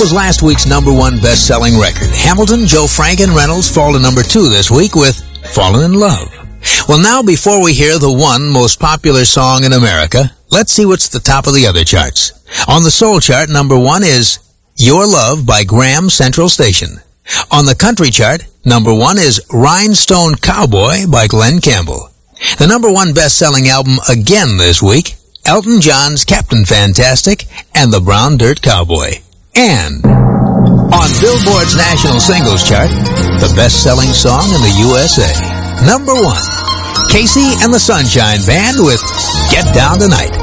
was last week's number one best-selling record. Hamilton, Joe Frank, and Reynolds fall to number 2 this week with Fallen in Love. Well, now, before we hear the one most popular song in America, let's see what's the top of the other charts. On the soul chart, number 1 is Your Love by Graham Central Station. On the country chart, number 1 is Rhinestone Cowboy by Glenn Campbell. The number 1 best-selling album again this week, Elton John's Captain Fantastic and the Brown Dirt Cowboy. And on Billboard's National Singles Chart, the best-selling song in the USA. Number 1, Casey and the Sunshine Band with Get Down Tonight.